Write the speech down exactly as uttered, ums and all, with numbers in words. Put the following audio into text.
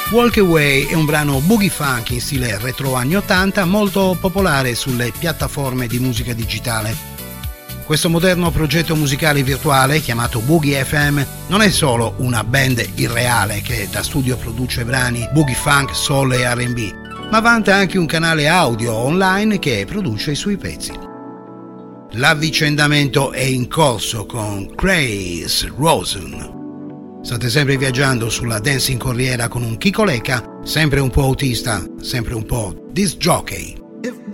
Walk Away è un brano boogie funk in stile retro anni ottanta molto popolare sulle piattaforme di musica digitale. Questo moderno progetto musicale virtuale, chiamato Boogie F M, non è solo una band irreale che da studio produce brani boogie funk, soul e R and B, ma vanta anche un canale audio online che produce i suoi pezzi. L'avvicendamento è in corso con Chris Rosen. State sempre viaggiando sulla Dancing Corriera con un Chico Lecca, sempre un po' autista, sempre un po' disc jockey.